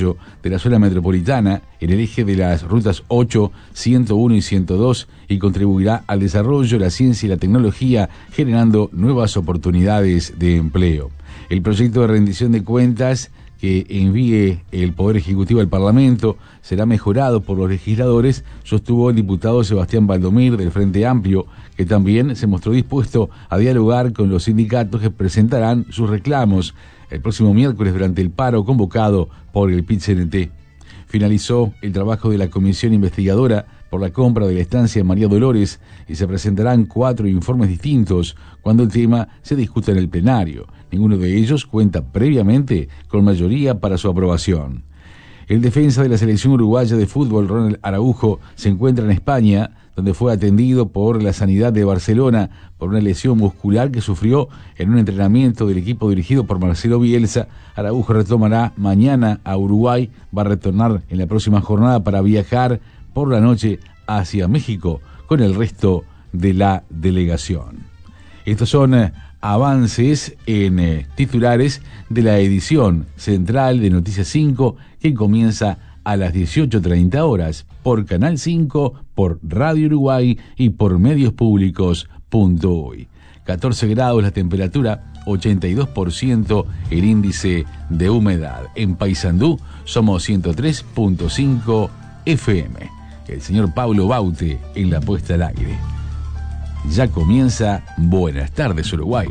desarrollo de la zona metropolitana en el eje de las rutas 8, 101 y 102 y contribuirá al desarrollo de la ciencia y la tecnología, generando nuevas oportunidades de empleo. El proyecto de rendición de cuentas que envíe el Poder Ejecutivo al Parlamento será mejorado por los legisladores, sostuvo el diputado Sebastián Valdomir del Frente Amplio, que también se mostró dispuesto a dialogar con los sindicatos que presentarán sus reclamos el próximo miércoles durante el paro convocado por el PIT-CNT. Finalizó el trabajo de la comisión investigadora por la compra de la estancia María Dolores y se presentarán 4 informes distintos cuando el tema se discuta en el plenario. Ninguno de ellos cuenta previamente con mayoría para su aprobación. El defensa de la selección uruguaya de fútbol, Ronald Araujo, se encuentra en España, donde fue atendido por la Sanidad de Barcelona por una lesión muscular que sufrió en un entrenamiento del equipo dirigido por Marcelo Bielsa. Araujo retomará mañana a Uruguay, va a retornar en la próxima jornada para viajar por la noche hacia México con el resto de la delegación. Estos son avances en titulares de la edición central de Noticias 5 que comienza a las 18:30 horas por Canal 5, por Radio Uruguay y por mediospublicos.uy. 14 grados la temperatura, 82% el índice de humedad. En Paysandú somos 103.5 FM. El señor Pablo Baute en la puesta al aire. Ya comienza Buenas tardes, Uruguay.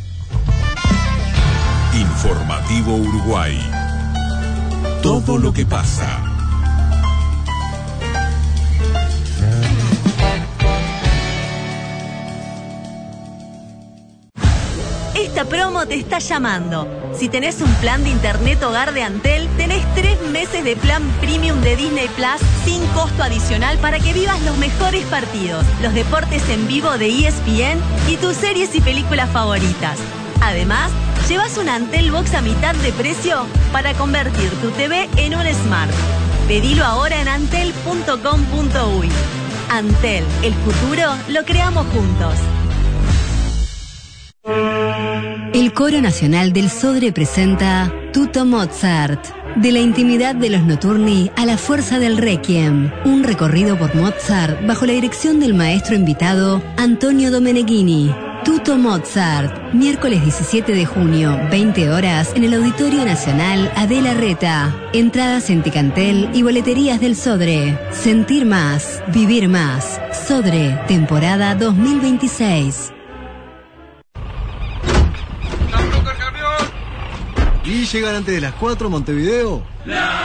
Informativo Uruguay. Todo lo que pasa. Esta promo te está llamando. Si tenés un plan de internet hogar de Antel, tenés 3 meses de plan premium de Disney Plus sin costo adicional para que vivas los mejores partidos, los deportes en vivo de ESPN y tus series y películas favoritas. Además, llevas un Antel Box a mitad de precio para convertir tu TV en un Smart. Pedilo ahora en antel.com.uy. Antel, el futuro lo creamos juntos. El Coro Nacional del Sodre presenta Tutto Mozart. De la intimidad de los notturni a la fuerza del Requiem. Un recorrido por Mozart bajo la dirección del maestro invitado Antonio Domeneghini. Tutto Mozart, miércoles 17 de junio, 20 horas, en el Auditorio Nacional Adela Reta. Entradas en Ticantel y boleterías del Sodre. Sentir más, vivir más. Sodre, temporada 2026. ¿Y llegan antes de las 4 Montevideo?